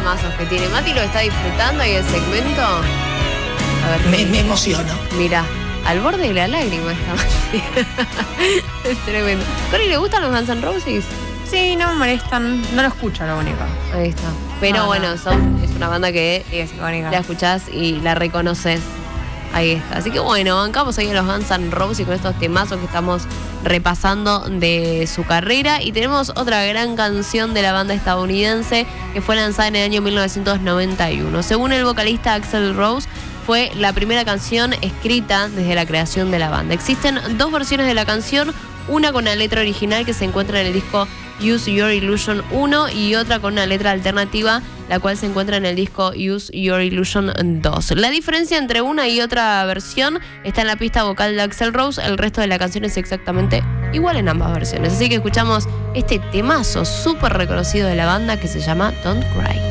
temazos que tiene. Mati lo está disfrutando ahí el segmento. A ver, me emociono. Mira, al borde de la lágrima está Mati. Es tremendo. ¿Cori le gustan los Guns N' Roses? Sí, no me molestan. No lo escucho, lo único. Ahí está. Pero bueno, es una banda que Sí, es icónica. la escuchás y la reconoces. Ahí está. Así que bueno, bancamos ahí a los Guns N' Roses con estos temazos que estamos repasando de su carrera. Y tenemos otra gran canción de la banda estadounidense que fue lanzada en el año 1991. Según el vocalista Axl Rose, fue la primera canción escrita desde la creación de la banda. Existen dos versiones de la canción, una con la letra original que se encuentra en el disco Use Your Illusion 1 y otra con una letra alternativa, la cual se encuentra en el disco Use Your Illusion 2. La diferencia entre una y otra versión está en la pista vocal de Axl Rose. El resto de la canción es exactamente igual en ambas versiones. Así que escuchamos este temazo súper reconocido de la banda que se llama Don't Cry.